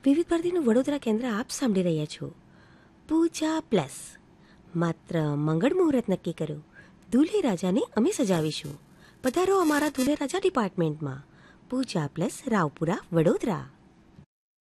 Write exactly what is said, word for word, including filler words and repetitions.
વિવિધ ભારતીનું વડોદરા કેન્દ્ર આપ સાંભળી રહ્યા છો. પૂજા પ્લસ. માત્ર મંગળ મુહૂર્ત નક્કી કરો, દુલ્હે રાજાને અમે સજાવીશું. પધારો અમારા દુલ્હે રાજા ડિપાર્ટમેન્ટમાં. પૂજા પ્લસ, રાવપુરા, વડોદરા.